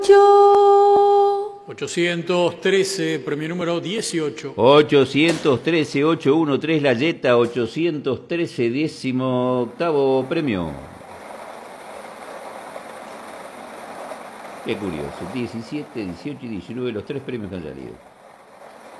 813, premio número 18. 813, 813, la Jetta, 813, 18º premio. Qué curioso, 17, 18 y 19, los tres premios que han salido.